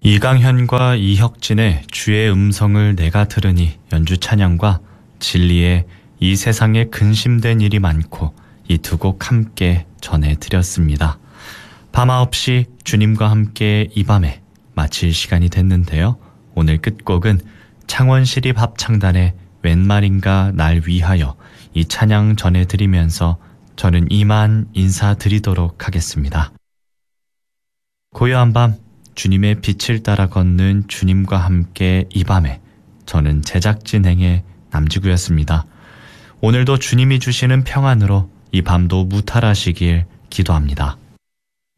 이강현과 이혁진의 주의 음성을 내가 들으니 연주 찬양과 진리의 이 세상에 근심된 일이 많고 이 두 곡 함께 전해드렸습니다. 밤 9시 주님과 함께 이 밤에 마칠 시간이 됐는데요. 오늘 끝곡은 창원시립 합창단의 웬 말인가 날 위하여 이 찬양 전해드리면서 저는 이만 인사드리도록 하겠습니다. 고요한 밤 주님의 빛을 따라 걷는 주님과 함께 이 밤에 저는 제작진행의 남지구였습니다. 오늘도 주님이 주시는 평안으로 이 밤도 무탈하시길 기도합니다.